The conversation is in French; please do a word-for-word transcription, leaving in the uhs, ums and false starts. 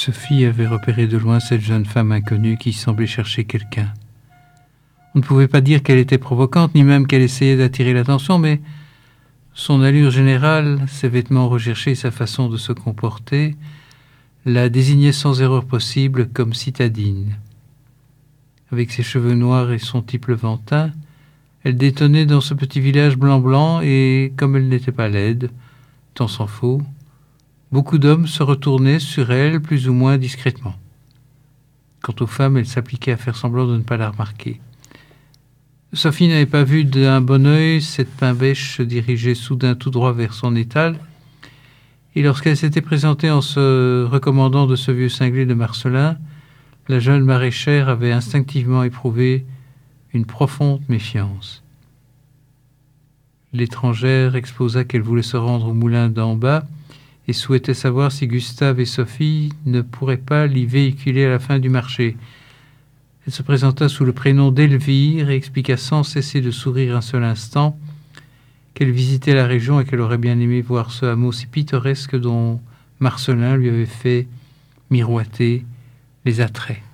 Sophie avait repéré de loin cette jeune femme inconnue qui semblait chercher quelqu'un. On ne pouvait pas dire qu'elle était provocante, ni même qu'elle essayait d'attirer l'attention, mais son allure générale, ses vêtements recherchés et sa façon de se comporter la désignaient sans erreur possible comme citadine. Avec ses cheveux noirs et son type levantin, elle détonnait dans ce petit village blanc-blanc et, comme elle n'était pas laide, tant s'en faut, beaucoup d'hommes se retournaient sur elle plus ou moins discrètement. Quant aux femmes, elles s'appliquaient à faire semblant de ne pas la remarquer. Sophie n'avait pas vu d'un bon œil cette pain-bêche se diriger soudain tout droit vers son étal, et lorsqu'elle s'était présentée en se recommandant de ce vieux cinglé de Marcelin, la jeune maraîchère avait instinctivement éprouvé une profonde méfiance. L'étrangère exposa qu'elle voulait se rendre au moulin d'en bas et souhaitait savoir si Gustave et Sophie ne pourraient pas l'y véhiculer à la fin du marché. Elle se présenta sous le prénom d'Elvire et expliqua sans cesser de sourire un seul instant qu'elle visitait la région et qu'elle aurait bien aimé voir ce hameau si pittoresque dont Marcelin lui avait fait miroiter les attraits.